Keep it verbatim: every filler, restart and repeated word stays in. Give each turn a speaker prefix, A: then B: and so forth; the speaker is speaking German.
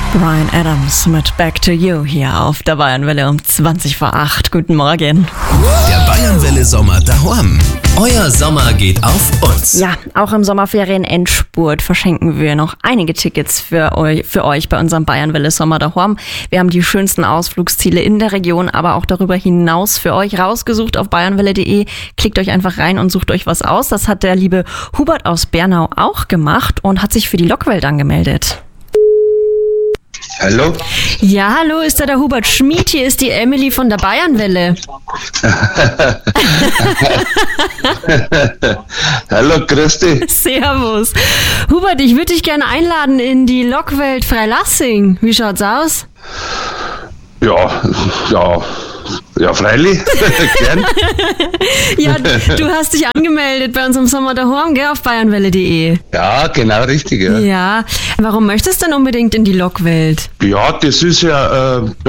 A: Bryan Adams mit Back to You hier auf der Bayernwelle um zwanzig vor acht. Guten Morgen.
B: Der Bayernwelle Sommer daheim. Euer Sommer geht auf uns.
A: Ja, auch im Sommerferien-Endspurt verschenken wir noch einige Tickets für euch, für euch bei unserem Bayernwelle Sommer daheim. Wir haben die schönsten Ausflugsziele in der Region, aber auch darüber hinaus für euch rausgesucht auf bayernwelle punkt de. Klickt euch einfach rein und sucht euch was aus. Das hat der liebe Hubert aus Bernau auch gemacht und hat sich für die Lockwelt angemeldet.
C: Hallo?
A: Ja, hallo, ist da der Hubert Schmid? Hier ist die Emily von der Bayernwelle.
C: Hallo, grüß dich.
A: Servus. Hubert, ich würde dich gerne einladen in die Lockwelt Freilassing. Wie schaut's aus?
C: Ja, ja, ja, freilich. Gern.
A: Ja, du hast dich angemeldet bei uns im Sommer daheim, gell, auf bayernwelle punkt de.
C: Ja, genau richtig. Ja,
A: Ja, warum möchtest du denn unbedingt in die Lockwelt?
C: ja das ist ja... Äh,